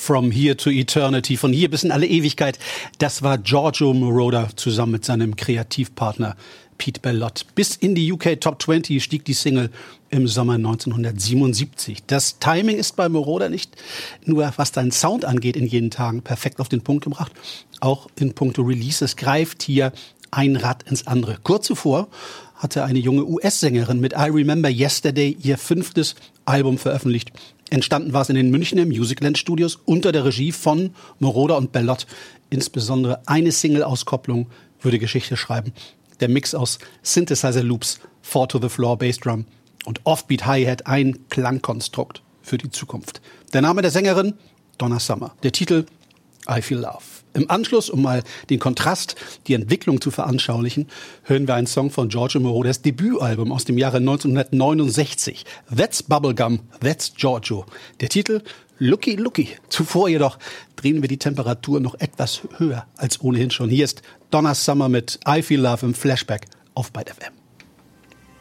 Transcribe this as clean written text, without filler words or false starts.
From Here to Eternity, von hier bis in alle Ewigkeit. Das war Giorgio Moroder zusammen mit seinem Kreativpartner Pete Bellotte. Bis in die UK Top 20 stieg die Single im Sommer 1977. Das Timing ist bei Moroder nicht nur, was seinen Sound angeht, in jenen Tagen perfekt auf den Punkt gebracht. Auch in puncto Releases greift hier ein Rad ins andere. Kurz zuvor hatte eine junge US-Sängerin mit I Remember Yesterday ihr 5. Album veröffentlicht. Entstanden war es in den Münchner Musicland Studios unter der Regie von Moroder und Bellotte. Insbesondere eine Single-Auskopplung würde Geschichte schreiben. Der Mix aus Synthesizer-Loops, 4-to-the-floor Bassdrum und Offbeat Hi-Hat, ein Klangkonstrukt für die Zukunft. Der Name der Sängerin? Donna Summer. Der Titel? I Feel Love. Im Anschluss, um mal den Kontrast, die Entwicklung zu veranschaulichen, hören wir einen Song von Giorgio Moroders Debütalbum aus dem Jahre 1969. That's Bubblegum, That's Giorgio. Der Titel? Looky Looky. Zuvor jedoch drehen wir die Temperatur noch etwas höher als ohnehin schon. Hier ist Donna Summer mit I Feel Love im Flashback auf Byte FM.